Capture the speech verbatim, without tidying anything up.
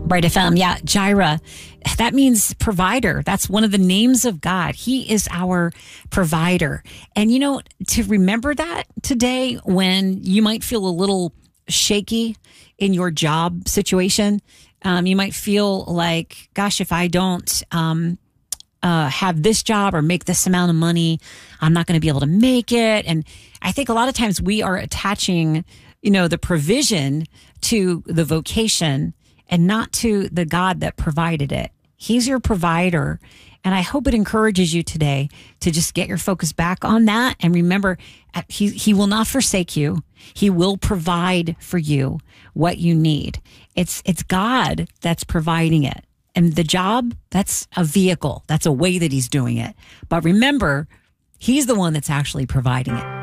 Bright F M. Yeah, Jireh. That means provider. That's one of the names of God. He is our provider. And you know, to remember that today when you might feel a little shaky in your job situation, um, you might feel like, gosh, if I don't um, uh, have this job or make this amount of money, I'm not going to be able to make it. And I think a lot of times we are attaching, you know, the provision to the vocation and not to the God that provided it. He's your provider. And I hope it encourages you today to just get your focus back on that. And remember, he, he will not forsake you. He will provide for you what you need. It's, it's God that's providing it. And the job, that's a vehicle. That's a way that he's doing it. But remember, he's the one that's actually providing it.